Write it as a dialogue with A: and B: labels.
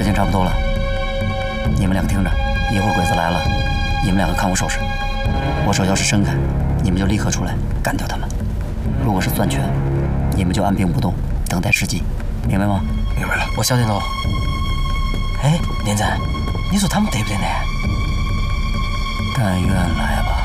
A: 情差不多了，你们两个听着，一会儿鬼子来了，你们两个看我手势，我手要是伸开，你们就立刻出来干掉他们；如果是攥拳，你们就按兵不动，等待时机，明白吗？
B: 明白了。
C: 我晓得喽。哎，连长，你说他们得不得呢？
A: 但愿来吧。